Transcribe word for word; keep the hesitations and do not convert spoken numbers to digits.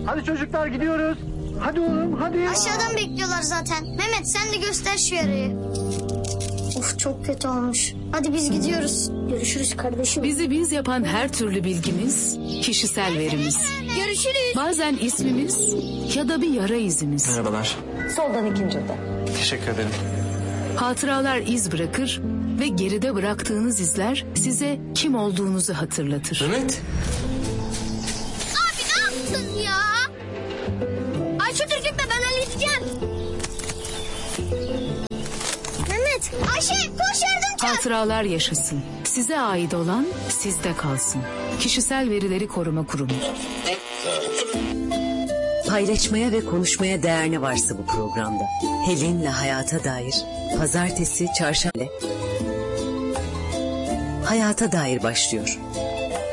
Hadi çocuklar gidiyoruz. Hadi oğlum hadi. Aşağıdan bekliyorlar zaten. Mehmet sen de göster şu yarayı. Of çok kötü olmuş. Hadi biz gidiyoruz. Görüşürüz kardeşim. Bizi biz yapan her türlü bilgimiz kişisel verimiz. Görüşürüz. Bazen ismimiz ya da bir yara izimiz. Merhabalar. Soldan ikinci oda. Teşekkür ederim. Hatıralar iz bırakır ve geride bıraktığınız izler size kim olduğunuzu hatırlatır. Mehmet. Abi ne yaptın ya? Ayşe dur gitme ben halledeceğim. Mehmet, Ayşe koş yardım çağır. Hatıralar yaşasın. Size ait olan sizde kalsın. Kişisel Verileri Koruma Kurumu. Paylaşmaya ve konuşmaya değer ne varsa bu programda. Helin'le Hayata Dair. Pazartesi, çarşamba. Hayata Dair başlıyor.